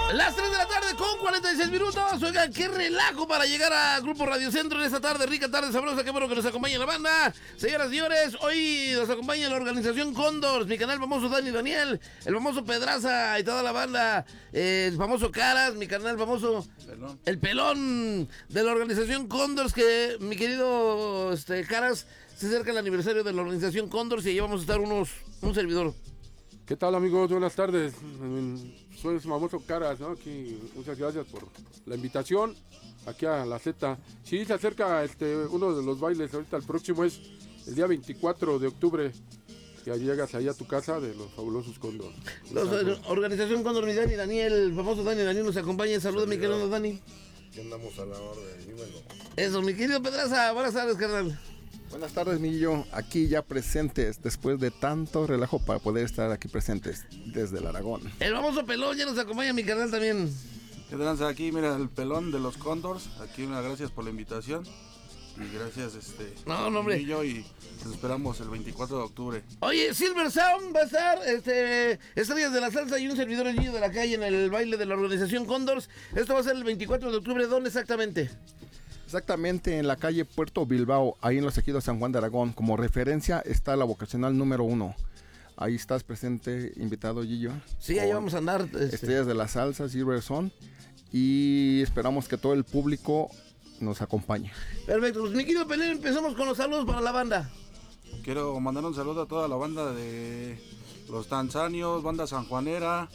Las 3 de la tarde con 46 minutos. Oigan, qué relajo para llegar a Grupo Radio Centro en esta tarde, rica tarde sabrosa. Qué bueno que nos acompaña la banda. Señoras y señores, hoy nos acompaña la organización Cóndor, mi canal famoso Dani Daniel, el famoso Pedraza y toda la banda, el famoso Caras, mi canal famoso Pelón. El Pelón de la organización Cóndor, que mi querido Caras, se acerca el aniversario de la organización Cóndor y ahí vamos a estar un servidor. ¿Qué tal, amigos? Buenas tardes. Soy el famoso Caras, ¿no? Aquí, muchas gracias por la invitación aquí a la Z. Sí, se acerca uno de los bailes ahorita, el próximo es el día 24 de octubre. Ya llegas ahí a tu casa de los fabulosos Cóndor. Organización Cóndor, mi Dani Daniel, el famoso Dani Daniel nos acompaña. Saluda, mi querido Dani. Aquí andamos a la orden, dímelo. Eso, mi querido Pedraza, buenas tardes, carnal. Buenas tardes, Miguelillo. Aquí ya presentes, después de tanto relajo para poder estar aquí presentes desde el Aragón. El famoso Pelón ya nos acompaña, mi canal también. ¿Qué tranza? Aquí, mira, el Pelón de los Cóndors. Aquí, gracias por la invitación. Y gracias, No, hombre. Y nos esperamos el 24 de octubre. Oye, Silver Sound va a estar, Estrellas de la Salsa y un servidor el niño de la calle en el baile de la organización Cóndors. Esto va a ser el 24 de octubre, ¿dónde exactamente? Exactamente en la calle Puerto Bilbao, ahí en los ejidos San Juan de Aragón. Como referencia está la vocacional número 1. Ahí estás presente, invitado, Gillo. Sí, ahí vamos a andar. Estrellas de la Salsa, Silver Sound. Y esperamos que todo el público nos acompañe. Perfecto, pues mi querido Pelén, empezamos con los saludos para la banda. Quiero mandar un saludo a toda la banda de los Tanzanios, banda sanjuanera,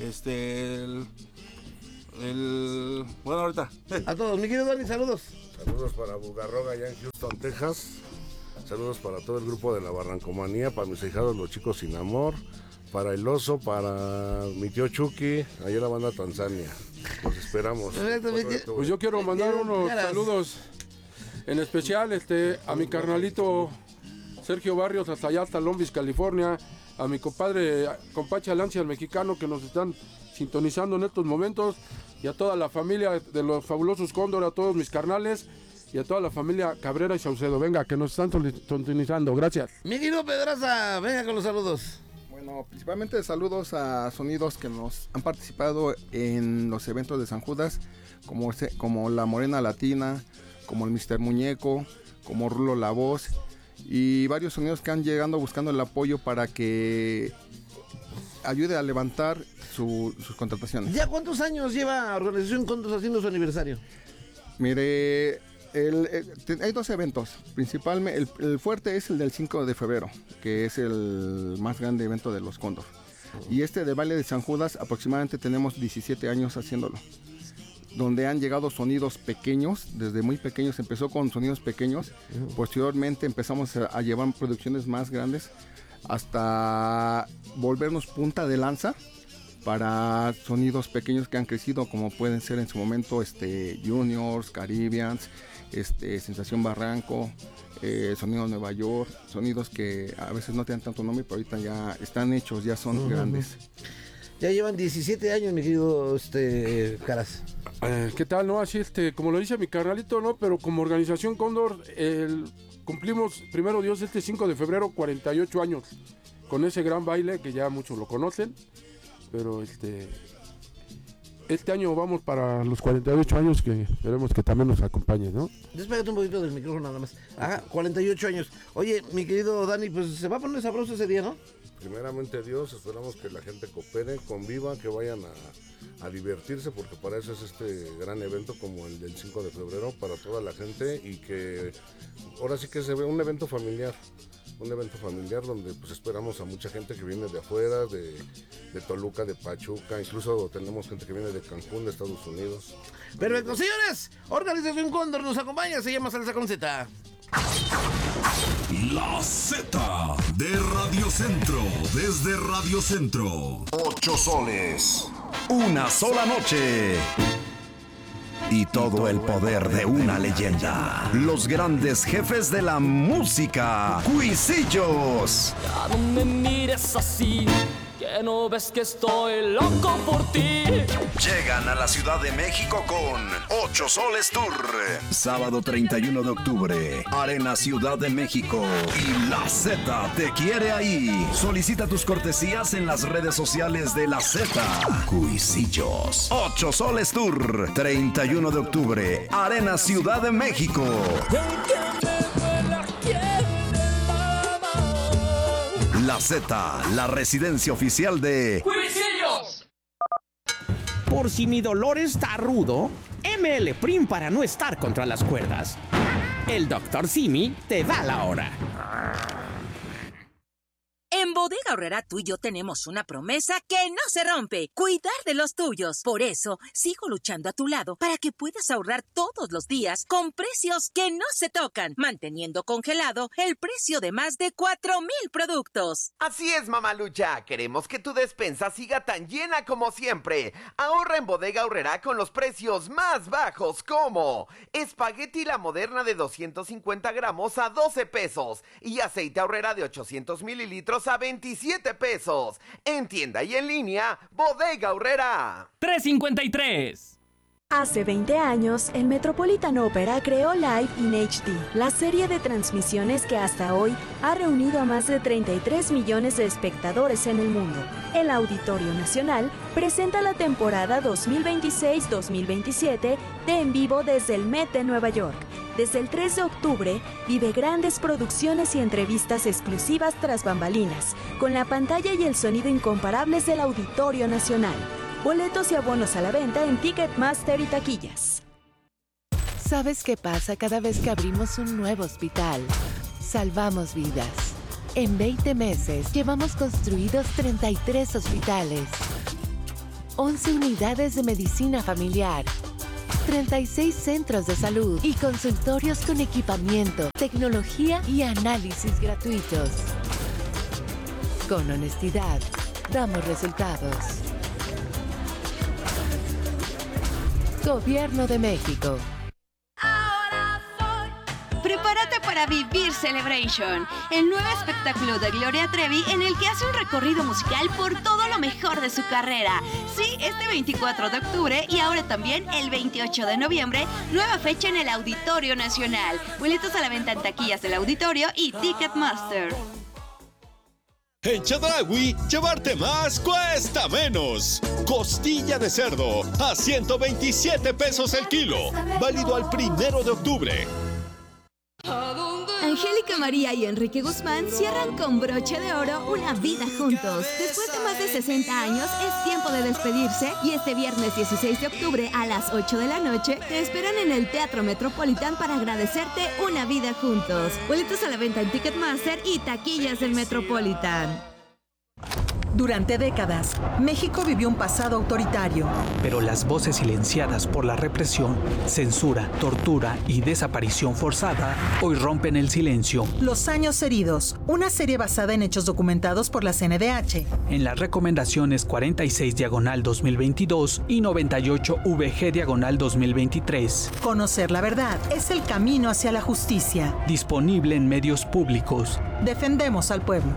bueno, ahorita. A todos, mi querido Dani, saludos. Saludos para Bugarroga allá en Houston, Texas. Saludos para todo el grupo de la Barrancomanía, para mis hijados los chicos sin amor, para el oso, para mi tío Chucky, allá la banda Tanzania. Los esperamos. Pues yo quiero mandar unos saludos en especial a mi carnalito Sergio Barrios, hasta allá, hasta Long Beach, California, a mi compache Alancia, el mexicano, que nos están sintonizando en estos momentos, y a toda la familia de los fabulosos Cóndor, a todos mis carnales y a toda la familia Cabrera y Saucedo. Venga, que nos están sintonizando. Gracias. Mi querido Pedraza, venga con los saludos. Bueno, principalmente saludos a sonidos que nos han participado en los eventos de San Judas, como La Morena Latina, como el Mr. Muñeco, como Rulo La Voz, y varios sonidos que han llegado buscando el apoyo para que ayude a levantar sus contrataciones. ¿Ya cuántos años lleva Organización Cóndor haciendo su aniversario? Mire, hay dos eventos. Principalmente, el fuerte es el del 5 de febrero, que es el más grande evento de los Cóndor. Y de baile de San Judas, aproximadamente tenemos 17 años haciéndolo. Donde han llegado sonidos pequeños, desde muy pequeños, empezó con sonidos pequeños. Posteriormente empezamos a llevar producciones más grandes, hasta volvernos punta de lanza para sonidos pequeños que han crecido, como pueden ser en su momento Juniors, Caribbeans, Sensación Barranco, Sonido Nueva York, sonidos que a veces no tienen tanto nombre, pero ahorita ya están hechos, ya son grandes. Ya llevan 17 años, mi querido Caras. ¿Qué tal? No, así como lo dice mi carnalito, ¿no? Pero como organización Cóndor, cumplimos, primero Dios, 5 de febrero, 48 años con ese gran baile que ya muchos lo conocen, pero este año vamos para los 48 años, que esperemos que también nos acompañe, ¿no? Despégate un poquito del micrófono nada más. Ajá, 48 años. Oye, mi querido Dani, pues se va a poner sabroso ese día, ¿no? Primeramente Dios, esperamos que la gente coopere, conviva, que vayan a divertirse, porque para eso es este gran evento como el del 5 de febrero, para toda la gente, y que ahora sí que se ve un evento familiar donde pues esperamos a mucha gente que viene de afuera, de Toluca, de Pachuca, incluso tenemos gente que viene de Cancún, de Estados Unidos. Perfecto, señores, Organización Cóndor nos acompaña, se llama Salsa con Z. La Z de Radio Centro, desde Radio Centro. 8 soles, una sola noche. Y todo el poder de una leyenda. Los grandes jefes de la música. Cuisillos. Ya no me mires así, que no ves que estoy loco por ti. llegan a la Ciudad de México con 8 Soles Tour. Sábado 31 de octubre, Arena Ciudad de México. Y La Z te quiere ahí. Solicita tus cortesías en las redes sociales de La Z. Cuisillos. 8 Soles Tour. 31 de octubre, Arena Ciudad de México. La Z, la residencia oficial de ¡Cuisillos! Por si mi dolor está rudo, ML Prim para no estar contra las cuerdas. El Dr. Simi te da la hora. En Bodega Aurrerá tú y yo tenemos una promesa que no se rompe: cuidar de los tuyos. Por eso, sigo luchando a tu lado para que puedas ahorrar todos los días con precios que no se tocan, manteniendo congelado el precio de más de 4,000 productos. Así es, mamalucha. Queremos que tu despensa siga tan llena como siempre. Ahorra en Bodega Aurrerá con los precios más bajos, como espagueti La Moderna de 250 gramos a 12 pesos y aceite Aurrerá de 800 mililitros a 27 pesos. En tienda y en línea, Bodega Aurrerá. 353. Hace 20 años, el Metropolitan Opera creó Live in HD, la serie de transmisiones que hasta hoy ha reunido a más de 33 millones de espectadores en el mundo. El Auditorio Nacional presenta la temporada 2026-2027 de En Vivo desde el Met de Nueva York. Desde el 3 de octubre, vive grandes producciones y entrevistas exclusivas tras bambalinas, con la pantalla y el sonido incomparables del Auditorio Nacional. Boletos y abonos a la venta en Ticketmaster y taquillas. ¿Sabes qué pasa cada vez que abrimos un nuevo hospital? Salvamos vidas. En 20 meses llevamos construidos 33 hospitales, 11 unidades de medicina familiar, 36 centros de salud y consultorios con equipamiento, tecnología y análisis gratuitos. Con honestidad, damos resultados. Gobierno de México. Prepárate para vivir Celebration, el nuevo espectáculo de Gloria Trevi en el que hace un recorrido musical por todo lo mejor de su carrera. Sí, este 24 de octubre y ahora también el 28 de noviembre, nueva fecha en el Auditorio Nacional. Boletos a la venta en taquillas del Auditorio y Ticketmaster. En Chedraui, llevarte más cuesta menos. Costilla de cerdo a 127 pesos el kilo. Válido al 1 de octubre. Angélica María y Enrique Guzmán cierran con broche de oro una vida juntos. Después de más de 60 años, es tiempo de despedirse y este viernes 16 de octubre a las 8 de la noche te esperan en el Teatro Metropolitan para agradecerte una vida juntos. Boletos a la venta en Ticketmaster y taquillas del Metropolitan. Durante décadas, México vivió un pasado autoritario. Pero las voces silenciadas por la represión, censura, tortura y desaparición forzada hoy rompen el silencio. Los años heridos, una serie basada en hechos documentados por la CNDH. En las recomendaciones 46/2022 y 98/VG/2023. Conocer la verdad es el camino hacia la justicia. Disponible en medios públicos. Defendemos al pueblo.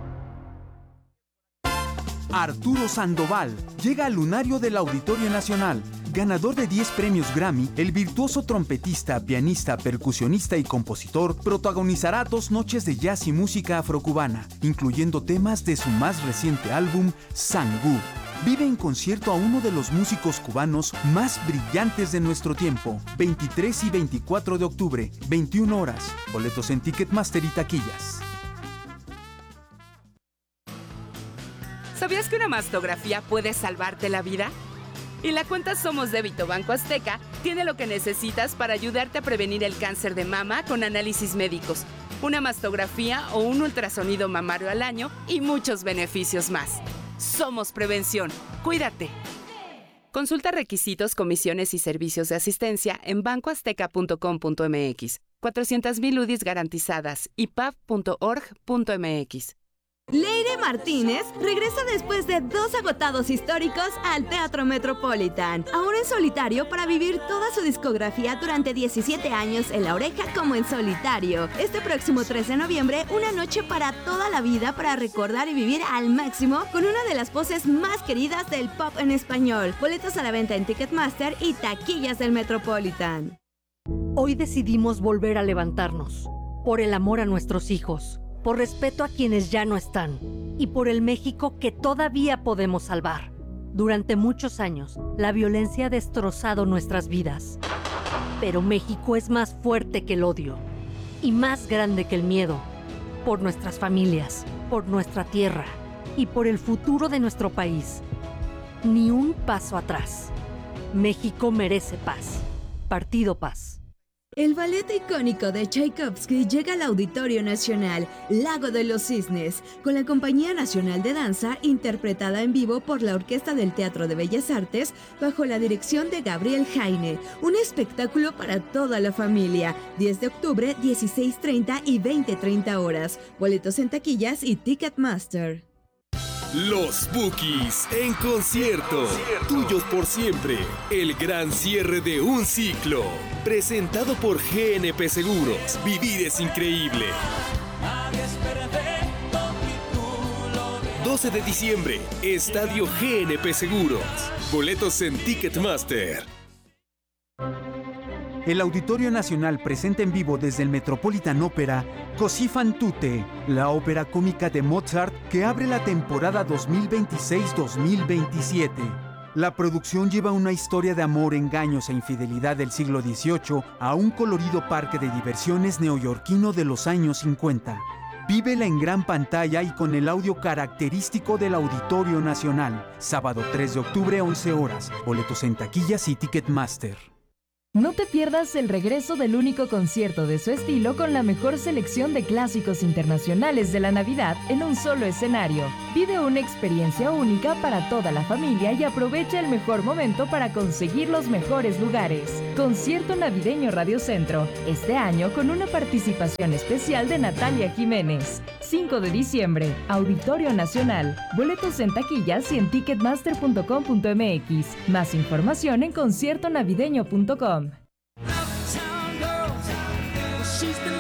Arturo Sandoval llega al lunario del Auditorio Nacional. Ganador de 10 premios Grammy, el virtuoso trompetista, pianista, percusionista y compositor protagonizará 2 noches de jazz y música afrocubana, incluyendo temas de su más reciente álbum, Sangú. Vive en concierto a uno de los músicos cubanos más brillantes de nuestro tiempo. 23 y 24 de octubre, 21 horas. Boletos en Ticketmaster y taquillas. ¿Sabías que una mastografía puede salvarte la vida? Y la cuenta Somos Débito Banco Azteca tiene lo que necesitas para ayudarte a prevenir el cáncer de mama con análisis médicos, una mastografía o un ultrasonido mamario al año y muchos beneficios más. Somos Prevención. Cuídate. Consulta requisitos, comisiones y servicios de asistencia en bancoazteca.com.mx. 400,000 UDIs garantizadas. ipap.org.mx. Leire Martínez regresa después de 2 agotados históricos al Teatro Metropolitan, ahora en solitario para vivir toda su discografía durante 17 años en La Oreja como en solitario. Este próximo 3 de noviembre, una noche para toda la vida para recordar y vivir al máximo con una de las voces más queridas del pop en español. Boletos a la venta en Ticketmaster y taquillas del Metropolitan. Hoy decidimos volver a levantarnos, por el amor a nuestros hijos, por respeto a quienes ya no están y por el México que todavía podemos salvar. Durante muchos años, la violencia ha destrozado nuestras vidas. Pero México es más fuerte que el odio y más grande que el miedo. Por nuestras familias, por nuestra tierra y por el futuro de nuestro país. Ni un paso atrás. México merece paz. Partido Paz. El ballet icónico de Tchaikovsky llega al Auditorio Nacional, Lago de los Cisnes, con la Compañía Nacional de Danza, interpretada en vivo por la Orquesta del Teatro de Bellas Artes, bajo la dirección de Gabriel Jaine. Un espectáculo para toda la familia. 10 de octubre, 16:30 y 20:30 horas. Boletos en taquillas y Ticketmaster. Los Bukis en concierto. Tuyos por siempre. El gran cierre de un ciclo. Presentado por GNP Seguros. Vivir es increíble. 12 de diciembre. Estadio GNP Seguros. Boletos en Ticketmaster. El Auditorio Nacional presenta en vivo desde el Metropolitan Opera Così fan tutte, la ópera cómica de Mozart que abre la temporada 2026-2027. La producción lleva una historia de amor, engaños e infidelidad del siglo XVIII a un colorido parque de diversiones neoyorquino de los años 50. Vívela en gran pantalla y con el audio característico del Auditorio Nacional. Sábado 3 de octubre, 11 horas. Boletos en taquillas y Ticketmaster. No te pierdas el regreso del único concierto de su estilo con la mejor selección de clásicos internacionales de la Navidad en un solo escenario. Vive una experiencia única para toda la familia y aprovecha el mejor momento para conseguir los mejores lugares. Concierto Navideño Radio Centro, este año con una participación especial de Natalia Jiménez. 5 de diciembre, Auditorio Nacional. Boletos en taquillas y en ticketmaster.com.mx. Más información en conciertonavideño.com. She's been